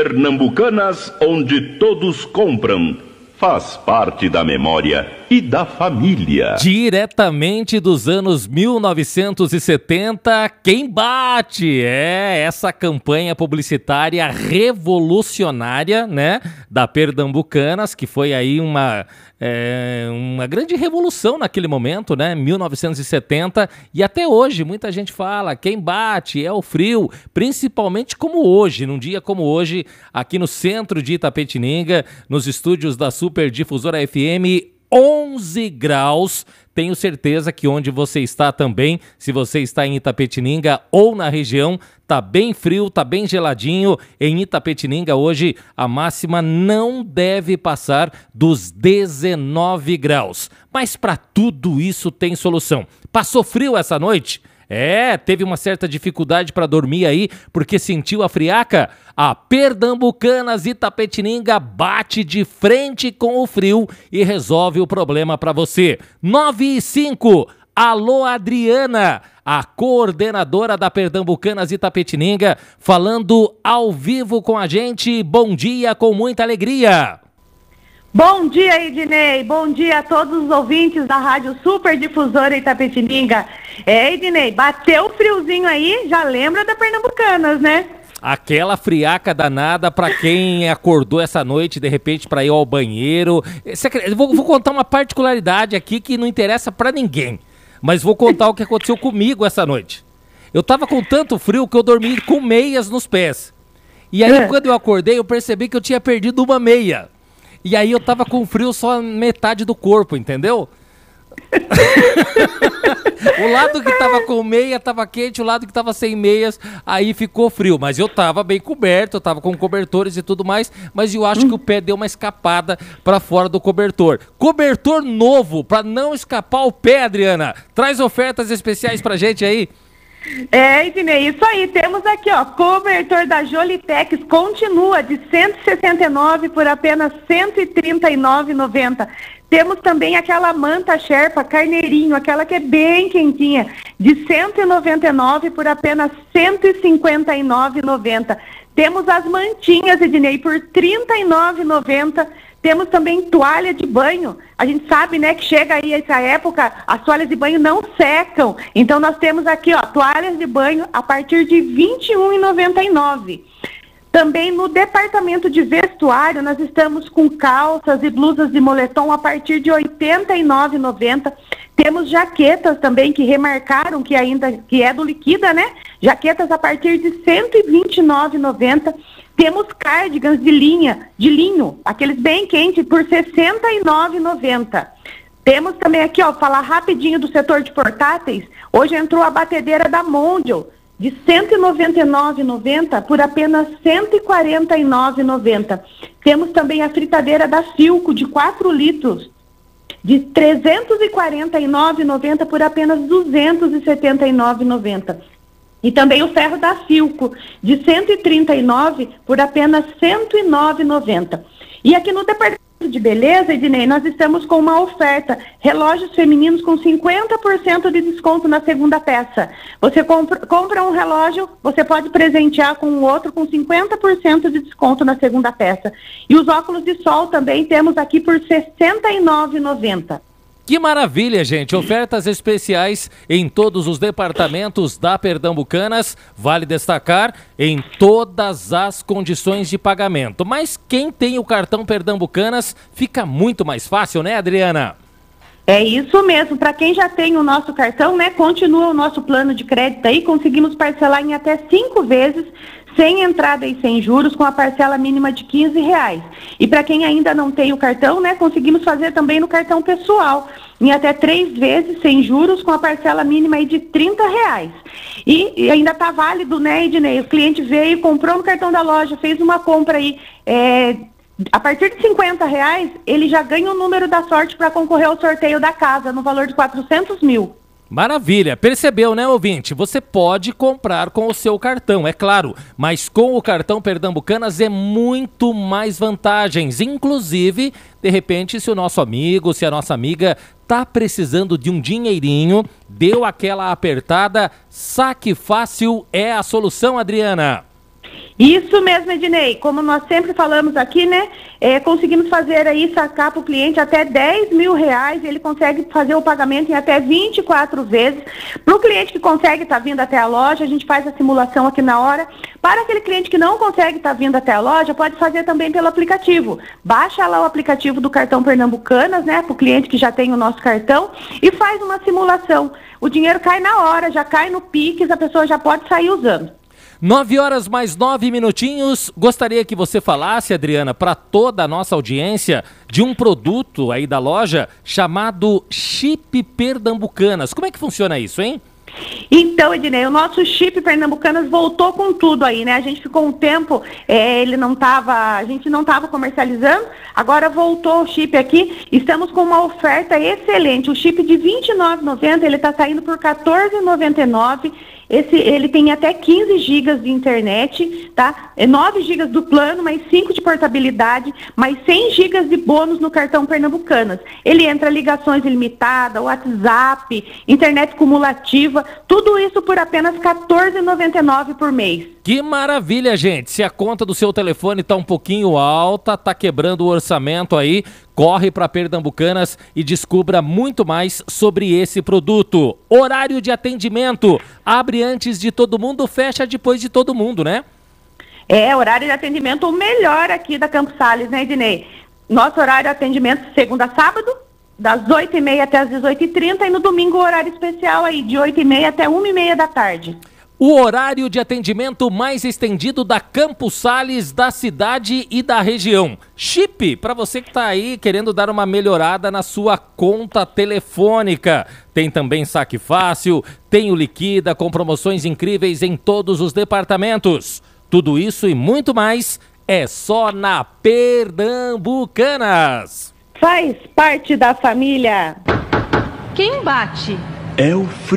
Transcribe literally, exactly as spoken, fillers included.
Pernambucanas, onde todos compram. Faz parte da memória e da família. Diretamente dos anos mil novecentos e setenta, quem bate? É essa campanha publicitária revolucionária, né, da Pernambucanas, que foi aí uma, é, uma grande revolução naquele momento, né, mil novecentos e setenta, e até hoje muita gente fala, quem bate é o frio, principalmente como hoje, num dia como hoje, aqui no centro de Itapetininga, nos estúdios da Super Difusora F M, onze graus. Tenho certeza que onde você está também, se você está em Itapetininga ou na região, tá bem frio, tá bem geladinho. Em Itapetininga hoje a máxima não deve passar dos dezenove graus. Mas para tudo isso tem solução. Passou frio essa noite? É, teve uma certa dificuldade para dormir aí, porque sentiu a friaca? A Pernambucanas Itapetininga bate de frente com o frio e resolve o problema para você. nove e cinco, alô Adriana, a coordenadora da Pernambucanas Itapetininga, falando ao vivo com a gente. Bom dia, com muita alegria. Bom dia, Ednei. Bom dia a todos os ouvintes da Rádio Super Difusora Itapetininga. É, Ednei, bateu o friozinho aí, já lembra da Pernambucanas, né? Aquela friaca danada para quem acordou essa noite, de repente, para ir ao banheiro. Eu vou, vou contar uma particularidade aqui que não interessa para ninguém, mas vou contar o que aconteceu comigo essa noite. Eu tava com tanto frio que eu dormi com meias nos pés. E aí, é. quando eu acordei, eu percebi que eu tinha perdido uma meia. E aí eu tava com frio só metade do corpo, entendeu? O lado que tava com meia tava quente, o lado que tava sem meias, aí ficou frio. Mas eu tava bem coberto, eu tava com cobertores e tudo mais, mas eu acho que o pé deu uma escapada pra fora do cobertor. Cobertor novo, pra não escapar o pé, Adriana. Traz ofertas especiais pra gente aí. É, Ednei, isso aí, temos aqui, ó, cobertor da Jolitex continua de cento e sessenta e nove por apenas cento e trinta e nove reais e noventa centavos. Temos também aquela manta Sherpa carneirinho, aquela que é bem quentinha, de cento e noventa e nove por apenas cento e cinquenta e nove reais e noventa centavos. Temos as mantinhas, Ednei, por trinta e nove reais e noventa centavos. Temos também toalha de banho. A gente sabe, né, que chega aí essa época, as toalhas de banho não secam. Então nós temos aqui, ó, toalhas de banho a partir de vinte e um reais e noventa e nove centavos. Também no departamento de vestuário, nós estamos com calças e blusas de moletom a partir de oitenta e nove reais e noventa centavos. Temos jaquetas também que remarcaram que ainda que é do Liquida, né? Jaquetas a partir de cento e vinte e nove reais e noventa centavos. Temos cardigans de linha, de linho, aqueles bem quentes, por sessenta e nove reais e noventa centavos. Temos também aqui, ó, falar rapidinho do setor de portáteis. Hoje entrou a batedeira da Mondial, de cento e noventa e nove reais e noventa centavos por apenas cento e quarenta e nove reais e noventa centavos. Temos também a fritadeira da Filco, de quatro litros, de trezentos e quarenta e nove reais e noventa centavos por apenas duzentos e setenta e nove reais e noventa centavos. E também o ferro da Filco, de cento e trinta e nove reais por apenas cento e nove reais e noventa centavos. E aqui no departamento de beleza, Ednei, nós estamos com uma oferta, relógios femininos com cinquenta por cento de desconto na segunda peça. Você compra, compra um relógio, você pode presentear com o outro com cinquenta por cento de desconto na segunda peça. E os óculos de sol também temos aqui por sessenta e nove reais e noventa centavos. Que maravilha, gente! Ofertas especiais em todos os departamentos da Pernambucanas. Vale destacar, em todas as condições de pagamento. Mas quem tem o cartão Pernambucanas fica muito mais fácil, né, Adriana? É isso mesmo. Para quem já tem o nosso cartão, né, continua o nosso plano de crédito aí. Conseguimos parcelar em até cinco vezes, sem entrada e sem juros, com a parcela mínima de quinze reais. E para quem ainda não tem o cartão, né, conseguimos fazer também no cartão pessoal, em até três vezes, sem juros, com a parcela mínima aí de trinta reais. E, e ainda está válido, né, Ednei? O cliente veio, comprou no cartão da loja, fez uma compra aí, é, a partir de cinquenta reais, ele já ganha o número da sorte para concorrer ao sorteio da casa, no valor de quatrocentos mil. Maravilha, percebeu, né, ouvinte? Você pode comprar com o seu cartão, é claro, mas com o cartão Pernambucanas é muito mais vantagens. Inclusive, de repente, se o nosso amigo, se a nossa amiga tá precisando de um dinheirinho, deu aquela apertada, Saque Fácil é a solução, Adriana. Isso mesmo, Ednei. Como nós sempre falamos aqui, né? É, conseguimos fazer aí, sacar para o cliente até dez mil reais. Ele consegue fazer o pagamento em até vinte e quatro vezes. Para o cliente que consegue estar tá vindo até a loja, a gente faz a simulação aqui na hora. Para aquele cliente que não consegue estar tá vindo até a loja, pode fazer também pelo aplicativo. Baixa lá o aplicativo do cartão Pernambucanas, né? Para o cliente que já tem o nosso cartão e faz uma simulação. O dinheiro cai na hora, já cai no Pix, a pessoa já pode sair usando. Nove horas mais nove minutinhos. Gostaria que você falasse, Adriana, para toda a nossa audiência, de um produto aí da loja chamado Chip Pernambucanas. Como é que funciona isso, hein? Então, Ednei, o nosso Chip Pernambucanas voltou com tudo aí, né? A gente ficou um tempo, é, ele não tava, a gente não estava comercializando, agora voltou o chip aqui, estamos com uma oferta excelente. O chip de vinte e nove reais e noventa centavos, ele está saindo por quatorze reais e noventa e nove centavos. Esse, ele tem até quinze gigas de internet, tá? É nove gigas do plano, mais cinco de portabilidade, mais cem gigas de bônus no cartão Pernambucanas. Ele entra ligações ilimitadas, WhatsApp, internet cumulativa, tudo isso por apenas quatorze reais e noventa e nove centavos por mês. Que maravilha, gente! Se a conta do seu telefone está um pouquinho alta, tá quebrando o orçamento aí, corre para Pernambucanas e descubra muito mais sobre esse produto. Horário de atendimento, abre antes de todo mundo, fecha depois de todo mundo, né? É, horário de atendimento o melhor aqui da Campos Sales, né, Ednei? Nosso horário de atendimento segunda a sábado, das oito e meia até as dezoito e trinta, e no domingo o horário especial aí, de oito e meia até uma e meia da tarde. O horário de atendimento mais estendido da Campos Sales, da cidade e da região. Chip, para você que está aí querendo dar uma melhorada na sua conta telefônica. Tem também saque fácil, tem o liquida com promoções incríveis em todos os departamentos. Tudo isso e muito mais é só na Pernambucanas. Faz parte da família. Quem bate? É o